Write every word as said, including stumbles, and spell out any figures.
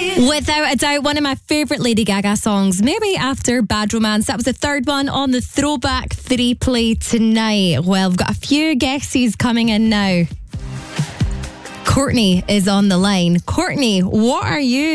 Without a doubt, one of my favourite Lady Gaga songs, maybe after Bad Romance. That was the third one on the Throwback three play tonight. Well, we've got a few guesses coming in now. Courtney is on the line. Courtney, what are you